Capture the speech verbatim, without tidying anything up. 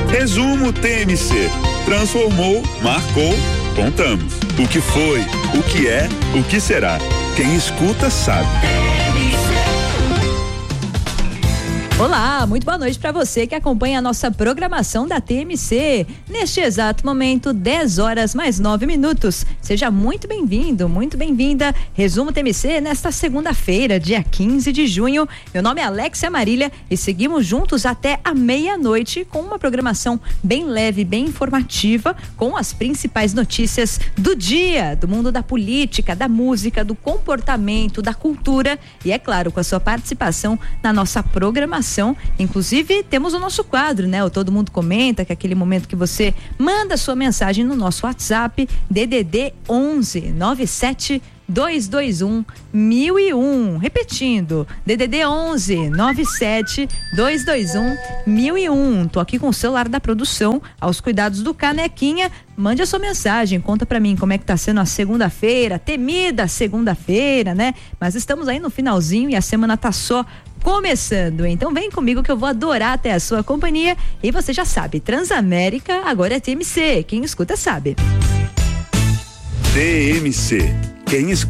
Resumo T M C. Transformou, marcou, contamos. O que foi, o que é, o que será. Quem escuta sabe. Olá, muito boa noite para você que acompanha a nossa programação da T M C. Neste exato momento, dez horas mais nove minutos. Seja muito bem-vindo, muito bem-vinda. Resumo T M C nesta segunda-feira, dia quinze de junho. Meu nome é Alexia Marília e seguimos juntos até a meia-noite com uma programação bem leve, bem informativa, com as principais notícias do dia, do mundo da política, da música, do comportamento, da cultura e, é claro, com a sua participação na nossa programação. Inclusive, temos o nosso quadro, né? O Todo Mundo Comenta, que é aquele momento que você manda sua mensagem no nosso WhatsApp, D D D onze nove sete dois dois um mil e um. Repetindo, D D D onze nove sete dois dois um mil e um. Tô aqui com o celular da produção, aos cuidados do Canequinha. Mande a sua mensagem, conta pra mim como é que tá sendo a segunda-feira, temida segunda-feira, né? Mas estamos aí no finalzinho e a semana tá só começando, então vem comigo que eu vou adorar até a sua companhia e você já sabe, Transamérica agora é T M C, quem escuta sabe. T M C, quem escuta